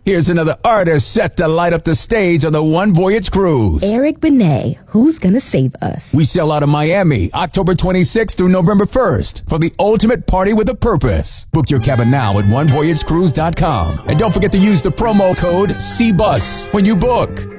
Here's another artist set to light up the stage on the One Voyage Cruise. Eric Benet, who's gonna save us? We sail out of Miami, October 26th through November 1st for the ultimate party with a purpose. Book your cabin now at onevoyagecruise.com. And don't forget to use the promo code CBUS when you book.